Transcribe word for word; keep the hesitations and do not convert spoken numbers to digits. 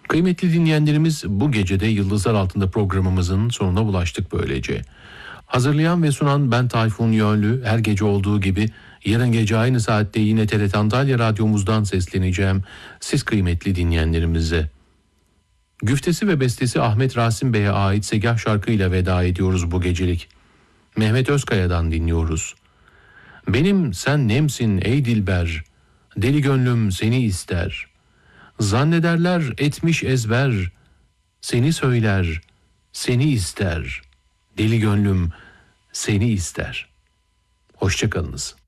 Kıymetli dinleyenlerimiz, bu gecede Yıldızlar Altında programımızın sonuna ulaştık böylece. Hazırlayan ve sunan ben Tayfun Yönlü. Her gece olduğu gibi yarın gece aynı saatte yine T R T Antalya Radyomuzdan sesleneceğim siz kıymetli dinleyenlerimize. Güftesi ve bestesi Ahmet Rasim Bey'e ait Segah şarkıyla veda ediyoruz bu gecelik. Mehmet Özkaya'dan dinliyoruz. Benim sen nemsin ey dilber, deli gönlüm seni ister. Zannederler etmiş ezber, seni söyler, seni ister. Deli gönlüm seni ister. Hoşça kalınız.